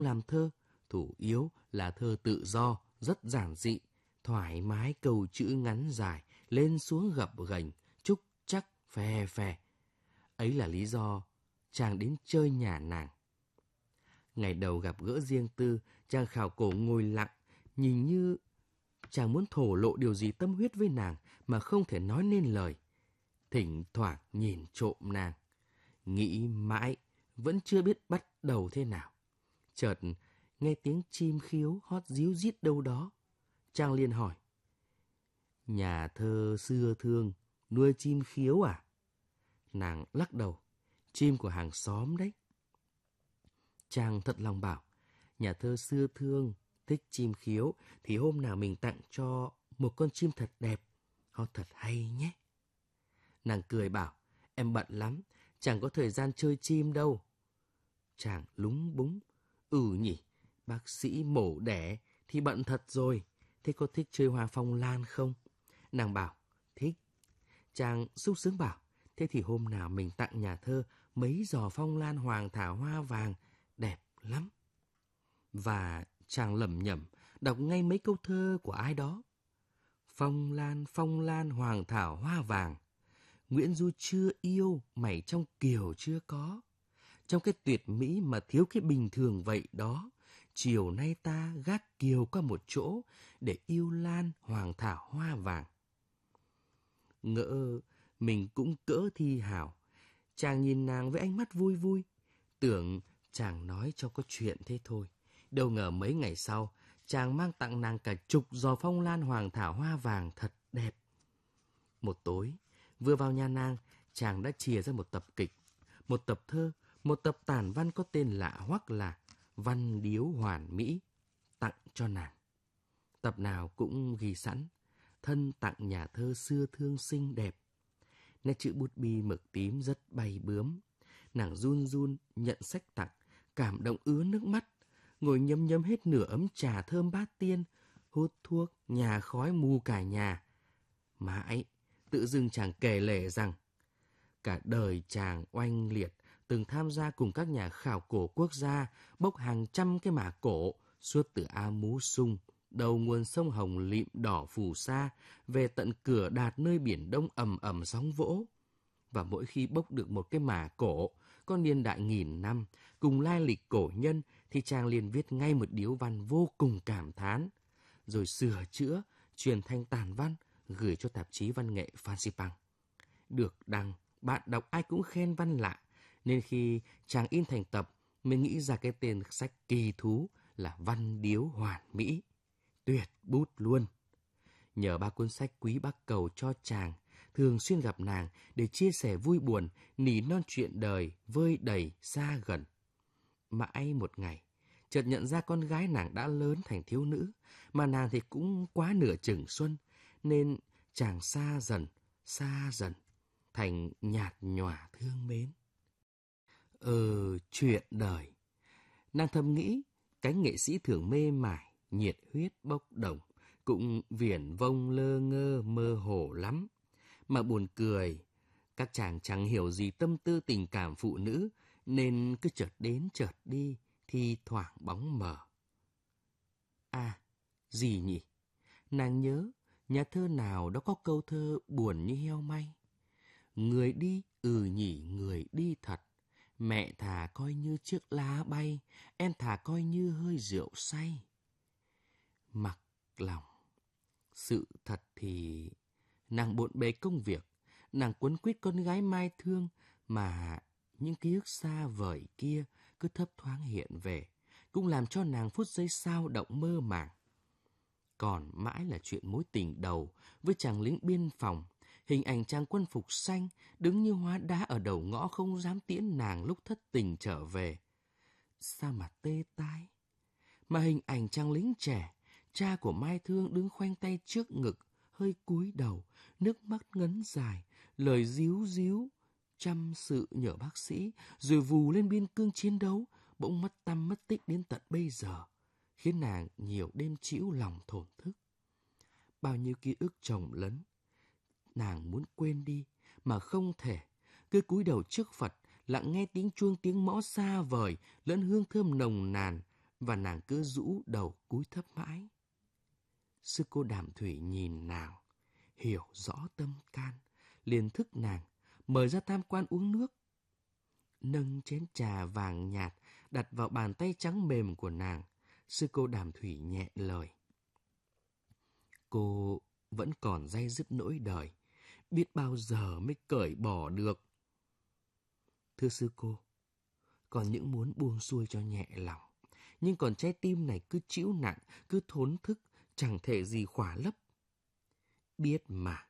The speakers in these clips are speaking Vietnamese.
làm thơ, thủ yếu là thơ tự do, rất giản dị, thoải mái, câu chữ ngắn dài, lên xuống gập ghềnh, trúc chắc, phè phè. Ấy là lý do chàng đến chơi nhà nàng. Ngày đầu gặp gỡ riêng tư, chàng khảo cổ ngồi lặng, nhìn như chàng muốn thổ lộ điều gì tâm huyết với nàng mà không thể nói nên lời. Thỉnh thoảng nhìn trộm nàng, nghĩ mãi vẫn chưa biết bắt đầu thế nào. Chợt nghe tiếng chim khiếu hót ríu rít đâu đó. Chàng liền hỏi: nhà thơ xưa thương nuôi chim khiếu à? Nàng lắc đầu: chim của hàng xóm đấy. Chàng thật lòng bảo: nhà thơ xưa thương thích chim khiếu thì hôm nào mình tặng cho một con chim thật đẹp, hót thật hay nhé. Nàng cười bảo: em bận lắm, chẳng có thời gian chơi chim đâu. Chàng lúng búng: nhỉ, bác sĩ mổ đẻ thì bận thật rồi, thế có thích chơi hoa phong lan không? Nàng bảo: thích. Chàng sung sướng bảo: thế thì hôm nào mình tặng nhà thơ mấy giò phong lan hoàng thảo hoa vàng, đẹp lắm. Và chàng lẩm nhẩm đọc ngay mấy câu thơ của ai đó. Phong lan hoàng thảo hoa vàng, Nguyễn Du chưa yêu, mày trong kiều chưa có. Trong cái tuyệt mỹ mà thiếu cái bình thường vậy đó, chiều nay ta gác kiều qua một chỗ để yêu lan hoàng thảo hoa vàng. Ngỡ mình cũng cỡ thi hào, chàng nhìn nàng với ánh mắt vui vui, tưởng chàng nói cho có chuyện thế thôi. Đâu ngờ mấy ngày sau, chàng mang tặng nàng cả chục giò phong lan hoàng thảo hoa vàng thật đẹp. Một tối, vừa vào nhà nàng, chàng đã chìa ra một tập kịch, một tập thơ, một tập tản văn có tên lạ hoắc là Văn Điếu Hoàn Mỹ, tặng cho nàng. Tập nào cũng ghi sẵn: thân tặng nhà thơ xưa thương xinh đẹp. Nét chữ bút bi mực tím rất bay bướm. Nàng run run nhận sách tặng, cảm động ứa nước mắt, ngồi nhấm nhấm hết nửa ấm trà thơm bát tiên, hút thuốc, nhà khói mù cả nhà. Mãi, tự dưng chàng kể lể rằng cả đời chàng oanh liệt từng tham gia cùng các nhà khảo cổ quốc gia bốc hàng trăm cái mả cổ suốt từ A Mú Xung, đầu nguồn sông Hồng lịm đỏ phù sa, về tận cửa Đạt nơi biển Đông ầm ầm sóng vỗ. Và mỗi khi bốc được một cái mả cổ có niên đại nghìn năm cùng lai lịch cổ nhân thì chàng liền viết ngay một điếu văn vô cùng cảm thán, rồi sửa chữa truyền thành tản văn gửi cho tạp chí văn nghệ Phan Xipang. Được đăng, bạn đọc ai cũng khen văn lạ, nên khi chàng in thành tập mới nghĩ ra cái tên sách kỳ thú là Văn Điếu Hoàn Mỹ. Tuyệt bút luôn. Nhờ ba cuốn sách quý bác cầu cho chàng, thường xuyên gặp nàng để chia sẻ vui buồn, nỉ non chuyện đời vơi đầy xa gần. Mãi một ngày, chợt nhận ra con gái nàng đã lớn thành thiếu nữ, mà nàng thì cũng quá nửa chừng xuân, nên chàng xa dần, thành nhạt nhòa thương mến. Chuyện đời. Nàng thầm nghĩ, cánh nghệ sĩ thường mê mải, nhiệt huyết bốc đồng, cũng viển vông lơ ngơ mơ hồ lắm. Mà buồn cười, các chàng chẳng hiểu gì tâm tư tình cảm phụ nữ, nên cứ chợt đến chợt đi, thi thoảng bóng mờ. Gì nhỉ? Nàng nhớ, nhà thơ nào đó có câu thơ buồn như heo may. Người đi, nhỉ, người đi thật. Mẹ thà coi như chiếc lá bay, em thà coi như hơi rượu say. Mặc lòng. Sự thật thì nàng bộn bề công việc, nàng quấn quýt con gái Mai Thương, mà những ký ức xa vời kia cứ thấp thoáng hiện về, cũng làm cho nàng phút giây xao động mơ màng. Còn mãi là chuyện mối tình đầu với chàng lính biên phòng, hình ảnh chàng quân phục xanh đứng như hóa đá ở đầu ngõ không dám tiễn nàng lúc thất tình trở về. Sao mà tê tai? Mà hình ảnh chàng lính trẻ, cha của Mai Thương đứng khoanh tay trước ngực, hơi cúi đầu, nước mắt ngấn dài, lời díu díu, chăm sự nhờ bác sĩ, rồi vù lên biên cương chiến đấu, bỗng mất tăm mất tích đến tận bây giờ, khiến nàng nhiều đêm trĩu lòng thổn thức. Bao nhiêu ký ức chồng lấn, nàng muốn quên đi, mà không thể, cứ cúi đầu trước Phật, lặng nghe tiếng chuông tiếng mõ xa vời, lẫn hương thơm nồng nàn, và nàng cứ rũ đầu cúi thấp mãi. Sư cô Đàm Thủy nhìn nàng, hiểu rõ tâm can, liền thức nàng, mời ra tam quan uống nước. Nâng chén trà vàng nhạt đặt vào bàn tay trắng mềm của nàng, sư cô Đàm Thủy nhẹ lời. Cô vẫn còn day dứt nỗi đời, biết bao giờ mới cởi bỏ được. Thưa sư cô, còn những muốn buông xuôi cho nhẹ lòng, nhưng còn trái tim này cứ trĩu nặng, cứ thốn thức, chẳng thể gì khỏa lấp. Biết mà,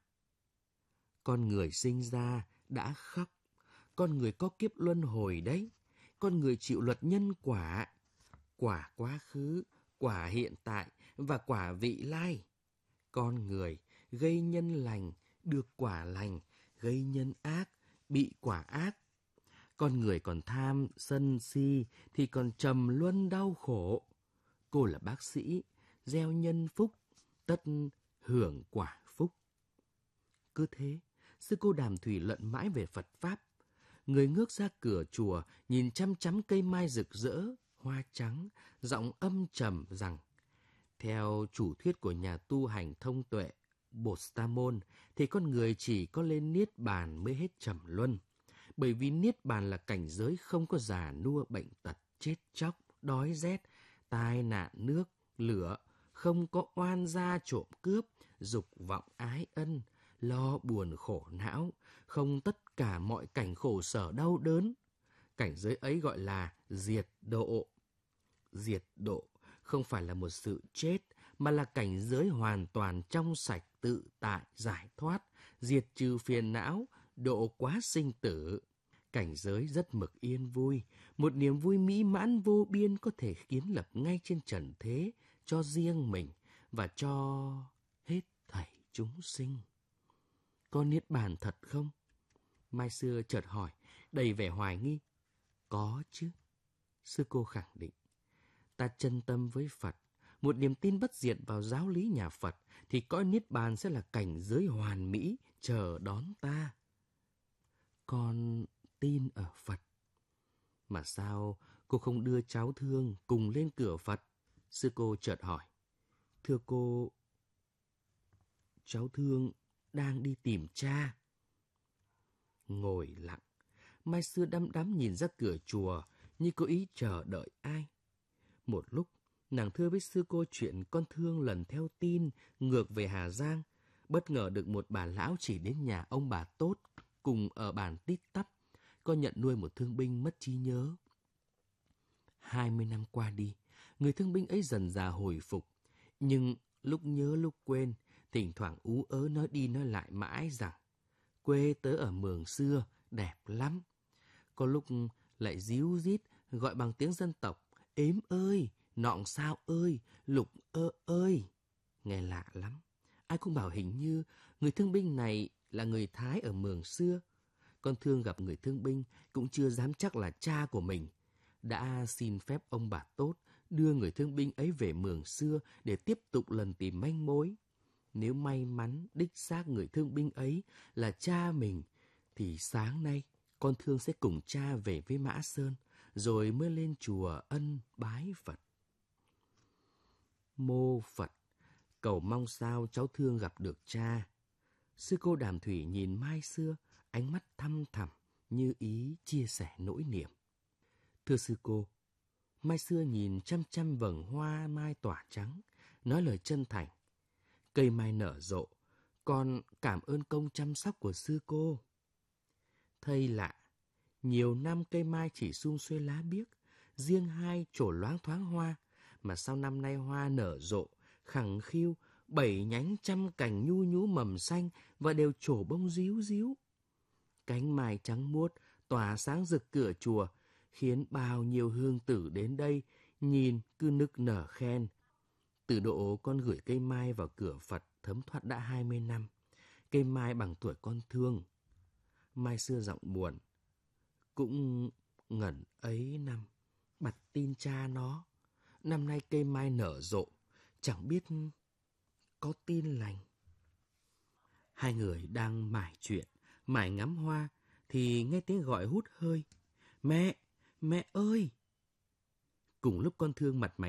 con người sinh ra đã khóc, con người có kiếp luân hồi đấy, con người chịu luật nhân quả, quả quá khứ, quả hiện tại và quả vị lai. Con người gây nhân lành, được quả lành, gây nhân ác, bị quả ác. Con người còn tham, sân si thì còn trầm luân đau khổ. Cô là bác sĩ, gieo nhân phúc, tất hưởng quả phúc. Cứ thế, sư cô Đàm Thủy luận mãi về Phật Pháp. Người ngước ra cửa chùa, nhìn chăm chăm cây mai rực rỡ, hoa trắng, giọng âm trầm rằng, theo chủ thuyết của nhà tu hành thông tuệ, Bột Sa Môn, thì con người chỉ có lên Niết Bàn mới hết trầm luân. Bởi vì Niết Bàn là cảnh giới không có già nua bệnh tật, chết chóc, đói rét, tai nạn nước, lửa, không có oan gia trộm cướp, dục vọng ái ân, lo buồn khổ não, không tất cả mọi cảnh khổ sở đau đớn. Cảnh giới ấy gọi là diệt độ. Diệt độ không phải là một sự chết, mà là cảnh giới hoàn toàn trong sạch, tự tại, giải thoát, diệt trừ phiền não, độ quá sinh tử. Cảnh giới rất mực yên vui, một niềm vui mỹ mãn vô biên có thể kiến lập ngay trên trần thế cho riêng mình và cho hết thảy chúng sinh. Có Niết Bàn thật không? Mai Xưa chợt hỏi, đầy vẻ hoài nghi. Có chứ, sư cô khẳng định. Ta chân tâm với Phật, một niềm tin bất diệt vào giáo lý nhà Phật, thì cõi Niết Bàn sẽ là cảnh giới hoàn mỹ chờ đón ta. Con tin ở Phật. Mà sao cô không đưa cháu Thương cùng lên cửa Phật? Sư cô chợt hỏi. Thưa cô, cháu Thương đang đi tìm cha. Ngồi lặng, Mai Xưa đăm đắm nhìn ra cửa chùa như có ý chờ đợi ai. Một lúc, nàng thưa với sư cô chuyện con Thương lần theo tin ngược về Hà Giang, bất ngờ được một bà lão chỉ đến nhà ông bà Tốt cùng ở bản Tít Tắp, có nhận nuôi một thương binh mất trí nhớ. 20 năm qua đi, người thương binh ấy dần dà hồi phục, nhưng lúc nhớ lúc quên, thỉnh thoảng ú ớ nói đi nói lại mãi rằng quê tớ ở Mường Xưa đẹp lắm. Có lúc lại díu dít gọi bằng tiếng dân tộc, ếm ơi, nọng sao ơi, lục ơi. Nghe lạ lắm. Ai cũng bảo hình như người thương binh này là người Thái ở Mường Xưa. Con Thương gặp người thương binh cũng chưa dám chắc là cha của mình. Đã xin phép ông bà Tốt đưa người thương binh ấy về Mường Xưa để tiếp tục lần tìm manh mối. Nếu may mắn đích xác người thương binh ấy là cha mình, thì sáng nay con Thương sẽ cùng cha về với Mã Sơn, rồi mới lên chùa ân bái Phật. Mô Phật, cầu mong sao cháu Thương gặp được cha. Sư cô Đàm Thủy nhìn Mai Xưa, ánh mắt thăm thẳm như ý chia sẻ nỗi niềm. Thưa sư cô, Mai Xưa nhìn chăm chăm vầng hoa mai tỏa trắng, nói lời chân thành. Cây mai nở rộ, con cảm ơn công chăm sóc của sư cô. Thây lạ, nhiều năm cây mai chỉ sum xuê lá biếc, riêng hai trổ loáng thoáng hoa, mà sau năm nay hoa nở rộ, khẳng khiu, 7 nhánh trăm cành nhu nhú mầm xanh và đều trổ bông ríu ríu. Cánh mai trắng muốt tỏa sáng rực cửa chùa, khiến bao nhiêu hương tử đến đây nhìn cứ nức nở khen. Từ độ con gửi cây mai vào cửa Phật thấm thoát đã 20 năm, cây mai bằng tuổi con Thương. Mai Xưa giọng buồn. Cũng ngẩn ấy năm, bặt tin cha nó. Năm nay cây mai nở rộ, chẳng biết có tin lành. Hai người đang mải chuyện, mải ngắm hoa, thì nghe tiếng gọi hút hơi. Mẹ, mẹ ơi! Cùng lúc con Thương mặt mày